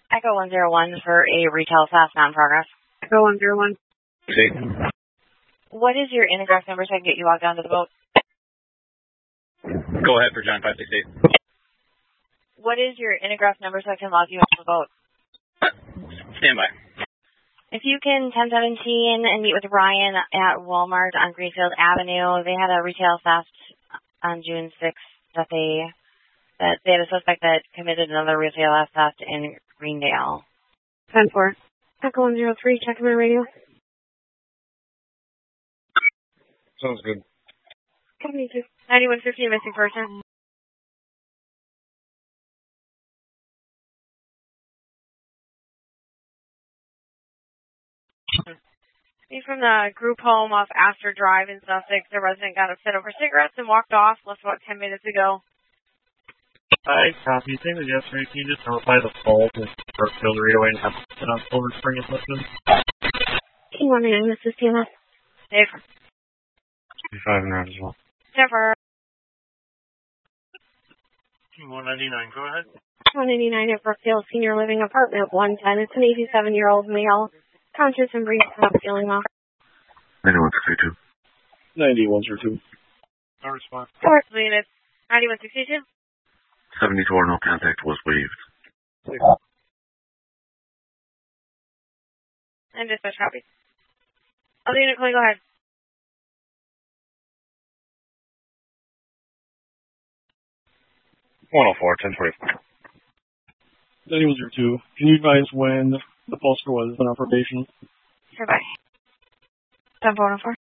Echo 101 for a retail fast non-progress. Echo 101. Okay. What is your ingress number so I can get you logged onto the boat? Go ahead for John 568. What is your ingress number so I can log you onto the boat? Stand by. If you can 1017 and meet with Ryan at Walmart on Greenfield Avenue. They had a retail theft on June 6th that they had a suspect that committed another retail theft in Greendale. 10-4. Echo 103, check my radio. Sounds good. Company 2. 9150, missing person. He's from the group home off Astor Drive in Sussex. The resident got upset over cigarettes and walked off, left about 10 minutes ago. Hi, copy. Same as yesterday. Can you just notify the fault and Brookfield Readaway and have it on Silver Spring Assessment? T199, this is TMS. Dave. 5 and as well. Jennifer. 199, go ahead. 189 at Brookfield Senior Living Apartment 110. It's an 87-year-old male. Conscious and breathing, not feeling well. 9162. 9132. No response. 4 units. 9162. 74, no contact was waived. 6. And dispatch copy. Other unit, Clay, go ahead. $104, 1045. 9102. Can you advise when the poster was on our probation? Sure, bye. 10-4.